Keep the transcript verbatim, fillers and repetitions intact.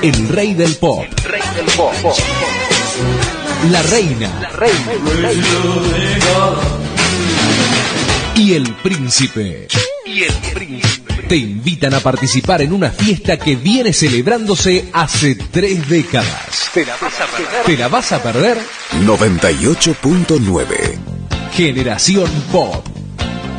el rey del pop. El rey del pop. La reina. La reina. Y el príncipe. Y el príncipe. Te invitan a participar en una fiesta que viene celebrándose hace tres décadas. ¿Te la vas a perder? ¿Te la vas a perder? noventa y ocho punto nueve Generación Pop.